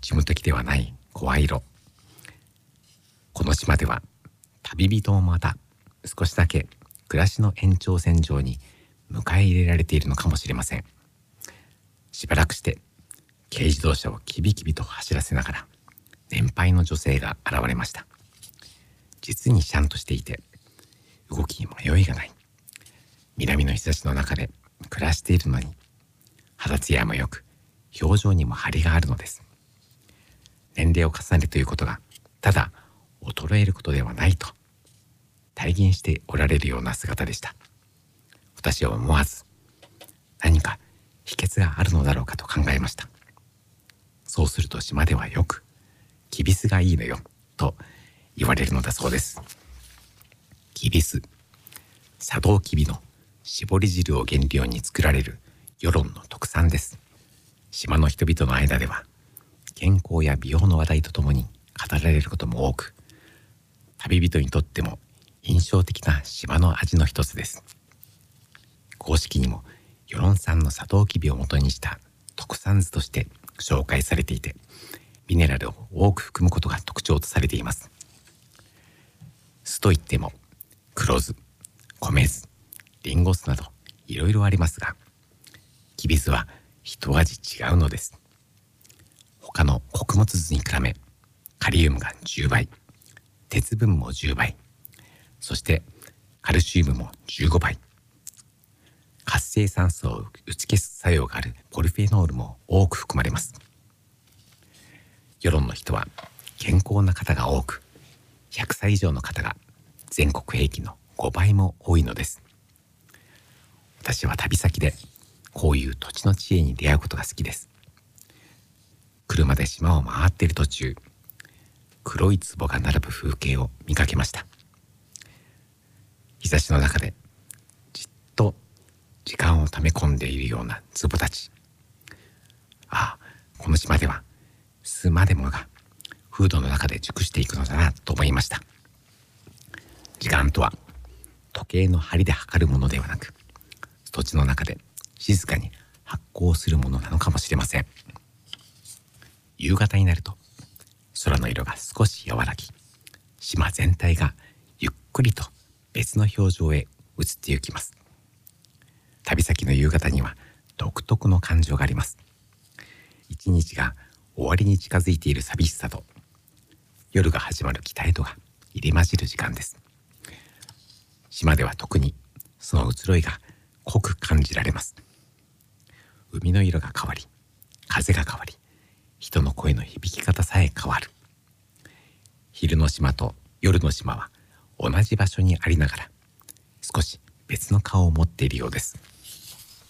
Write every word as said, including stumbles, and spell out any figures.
ちむ時ではない声色。この島では旅人もまた少しだけ暮らしの延長線上に迎え入れられているのかもしれません。しばらくして軽自動車をキビキビと走らせながら年配の女性が現れました。実にシャンとしていて動きに迷いがない。南の日差しの中で暮らしているのに肌ツヤもよく表情にも張りがあるのです。年齢を重ねるということがただ衰えることではないと体現しておられるような姿でした。私は思わず何か秘訣があるのだろうかと考えました。そうすると島ではよくきびすがいいのよと言われるのだそうです。きびす、茶道きびの絞り汁を原料に作られる世論の特産です。島の人々の間では健康や美容の話題とともに語られることも多く、旅人にとっても印象的な島の味の一つです。公式にも世論産のサトウキビを元にした特産図として紹介されていて、ミネラルを多く含むことが特徴とされています。酢といっても黒酢、米酢、リンゴ酢などいろいろありますが、きび酢は一味違うのです。他の穀物酢に比べカリウムがじゅうばい、鉄分もじゅうばい、そしてカルシウムもじゅうごばい、活性酸素を打ち消す作用があるポリフェノールも多く含まれます。世論の人は健康な方が多く、ひゃくさい以上の方が全国平均のごばいも多いのです。私は旅先でこういう土地の知恵に出会うことが好きです。車で島を回っている途中、黒い壺が並ぶ風景を見かけました。日差しの中でじっと時間を溜め込んでいるような壺たち。ああ、この島では酢までもが風土の中で熟していくのだなと思いました。時間とは時計の針で測るものではなく、土地の中で静かに発酵するものなのかもしれません。夕方になると空の色が少し和らぎ、島全体がゆっくりと別の表情へ移ってゆきます。旅先の夕方には独特の感情があります。一日が終わりに近づいている寂しさと、夜が始まる期待度が入り混じる時間です。島では特にその移ろいが濃く感じられます。海の色が変わり、風が変わり、人の声の響き方さえ変わる。昼の島と夜の島は同じ場所にありながら少し別の顔を持っているようです。